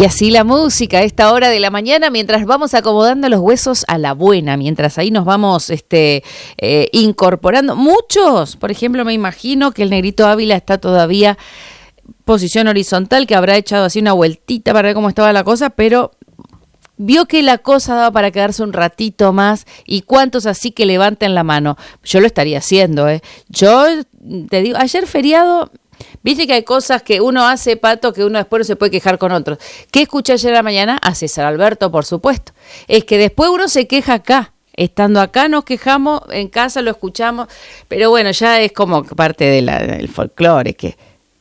Y así la música a esta hora de la mañana, mientras vamos acomodando los huesos a la buena, mientras ahí nos vamos incorporando. Muchos, por ejemplo, me imagino que el Negrito Ávila está todavía posición horizontal, que habrá echado así una vueltita para ver cómo estaba la cosa, pero vio que la cosa daba para quedarse un ratito más. ¿Y cuántos así que levanten la mano? Yo lo estaría haciendo, Yo te digo, ayer feriado. Viste que hay cosas que uno hace, Pato, que uno después no se puede quejar con otros. ¿Qué escuché ayer a la mañana? A César Alberto, por supuesto. Es que después uno se queja acá. Estando acá nos quejamos, en casa lo escuchamos, pero bueno, ya es como parte del folclore que...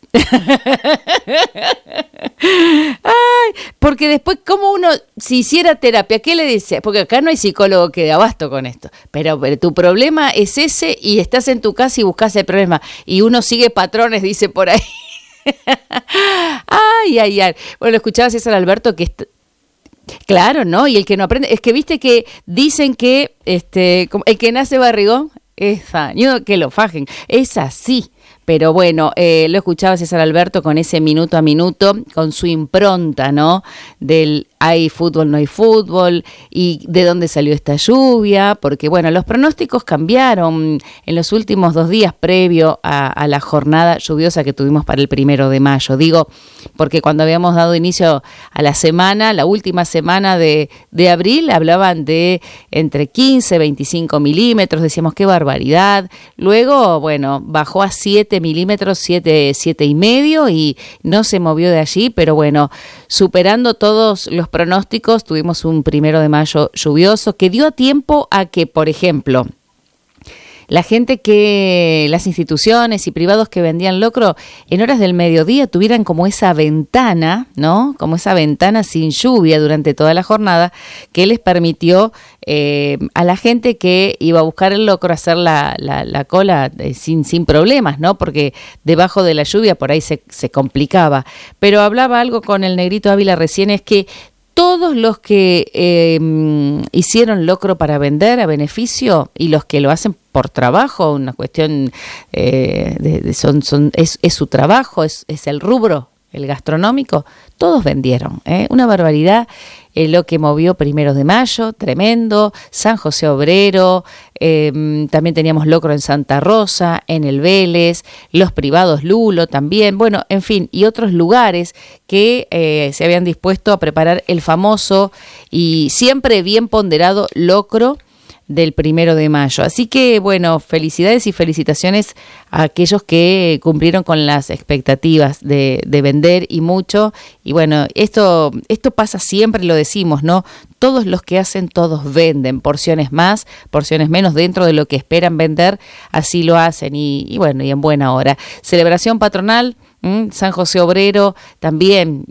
Ay, porque después, ¿cómo uno, si hiciera terapia, qué le dice? Porque acá no hay psicólogo que dé abasto con esto, pero tu problema es ese y estás en tu casa y buscas el problema y uno sigue patrones, dice por ahí. Ay. Bueno, lo escuchaba César Alberto que claro, ¿no? Y el que no aprende, es que viste que dicen que el que nace barrigón es daño, que lo fajen, es así. Pero bueno, lo escuchaba César Alberto con ese minuto a minuto, con su impronta, ¿no? Del hay fútbol, no hay fútbol, y de dónde salió esta lluvia, porque bueno, los pronósticos cambiaron en los últimos 2 días previo a la jornada lluviosa que tuvimos para el 1 de mayo. Digo, porque cuando habíamos dado inicio a la semana, la última semana de abril, hablaban de entre 15 y 25 milímetros, decíamos qué barbaridad. Luego, bueno, bajó a 7 milímetros, 7,5 y no se movió de allí, pero bueno, superando todos los pronósticos, tuvimos un 1 de mayo lluvioso que dio tiempo a que, por ejemplo, las instituciones y privados que vendían locro en horas del mediodía tuvieran como esa ventana, ¿no? Como esa ventana sin lluvia durante toda la jornada que les permitió a la gente que iba a buscar el locro hacer la cola sin problemas, ¿no? Porque debajo de la lluvia por ahí se complicaba. Pero hablaba algo con el Negrito Ávila recién, es que todos los que hicieron locro para vender a beneficio y los que lo hacen por trabajo, una cuestión es su trabajo, es el rubro, el gastronómico, todos vendieron, una barbaridad. Lo que movió 1 de mayo, tremendo, San José Obrero, también teníamos locro en Santa Rosa, en el Vélez, los privados Lulo también, bueno, en fin, y otros lugares que se habían dispuesto a preparar el famoso y siempre bien ponderado locro del 1 de mayo. Así que, bueno, felicidades y felicitaciones a aquellos que cumplieron con las expectativas de vender y mucho. Y bueno, esto pasa siempre, lo decimos, ¿no? Todos los que hacen, todos venden, porciones más, porciones menos, dentro de lo que esperan vender, así lo hacen y bueno, y en buena hora. Celebración patronal, San José Obrero, también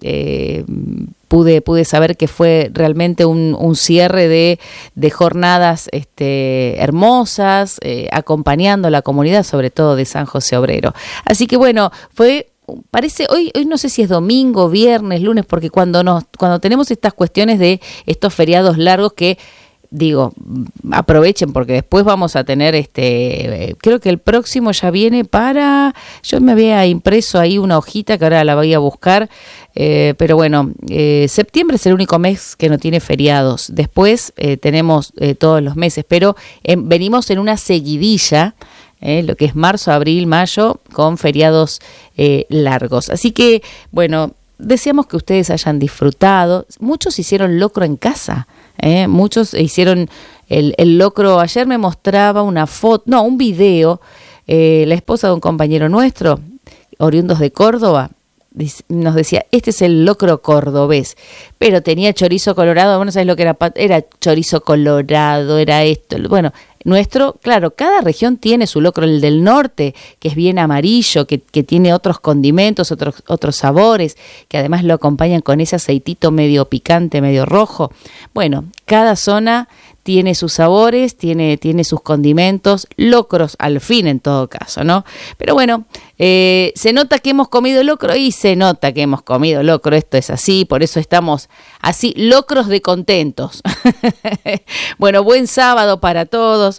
pude saber que fue realmente un cierre de jornadas hermosas, acompañando a la comunidad, sobre todo de San José Obrero. Así que bueno, parece, hoy no sé si es domingo, viernes, lunes, porque cuando tenemos estas cuestiones de estos feriados largos que, digo, aprovechen porque después vamos a tener creo que el próximo ya viene yo me había impreso ahí una hojita que ahora la voy a buscar, pero bueno, septiembre es el único mes que no tiene feriados, después tenemos todos los meses, pero venimos en una seguidilla, lo que es marzo, abril, mayo, con feriados largos, así que bueno, deseamos que ustedes hayan disfrutado. Muchos hicieron locro en casa, muchos hicieron el locro. Ayer me mostraba un video, la esposa de un compañero nuestro, oriundos de Córdoba, nos decía, este es el locro cordobés, pero tenía chorizo colorado, bueno, ¿sabes lo que era chorizo colorado, era esto, bueno, nuestro, claro, cada región tiene su locro, el del norte, que es bien amarillo, que tiene otros condimentos, otros sabores, que además lo acompañan con ese aceitito medio picante, medio rojo. Bueno, cada zona tiene sus sabores, tiene sus condimentos, locros al fin en todo caso, ¿no? Pero bueno, se nota que hemos comido locro y se nota que hemos comido locro, esto es así, por eso estamos así, locros de contentos. Bueno, buen sábado para todos,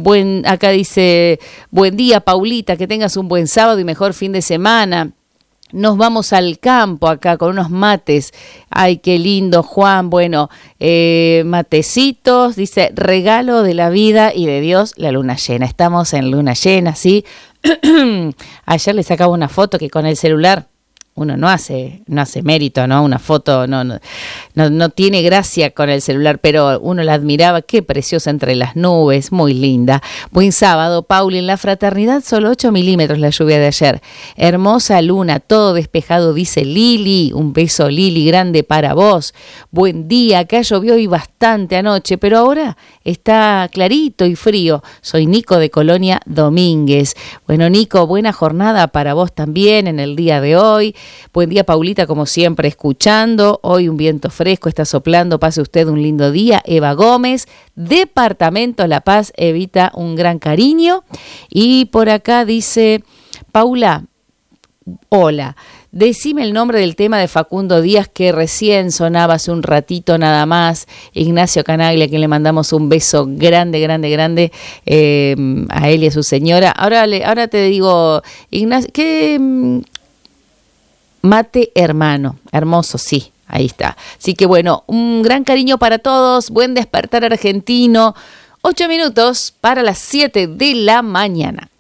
acá dice, buen día Paulita, que tengas un buen sábado y mejor fin de semana. Nos vamos al campo acá con unos mates. Ay, qué lindo, Juan. Bueno, matecitos, dice, regalo de la vida y de Dios, la luna llena. Estamos en luna llena, ¿sí? Ayer le sacaba una foto que con el celular uno no hace mérito, ¿no? Una foto no tiene gracia con el celular, pero uno la admiraba, qué preciosa entre las nubes, muy linda. Buen sábado, Pauli, en la fraternidad solo 8 milímetros la lluvia de ayer. Hermosa luna, todo despejado, dice Lili. Un beso, Lili, grande para vos. Buen día, acá llovió y bastante anoche, pero ahora está clarito y frío. Soy Nico de Colonia Domínguez. Bueno, Nico, buena jornada para vos también en el día de hoy. Buen día, Paulita, como siempre, escuchando. Hoy un viento fresco está soplando. Pase usted un lindo día. Eva Gómez, Departamento La Paz, evita un gran cariño. Y por acá dice, Paula, hola, decime el nombre del tema de Facundo Díaz que recién sonaba hace un ratito nada más. Ignacio Canaglia, a quien le mandamos un beso grande, grande, grande, a él y a su señora. Ahora te digo, Ignacio, ¿qué...? Mate hermano, hermoso, sí, ahí está. Así que bueno, un gran cariño para todos, buen despertar argentino. 8 minutos para las 7 de la mañana.